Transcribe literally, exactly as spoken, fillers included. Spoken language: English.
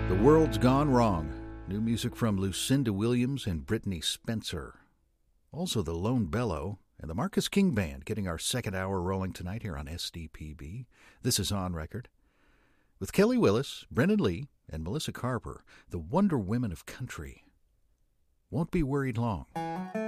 The World's Gone Wrong. New music from Lucinda Williams and Brittany Spencer. Also the Lone Bellow and the Marcus King Band getting our second hour rolling tonight here on S D P B. This is On Record. With Kelly Willis, Brendan Lee, and Melissa Carper, the Wonder Women of Country. Won't be worried long.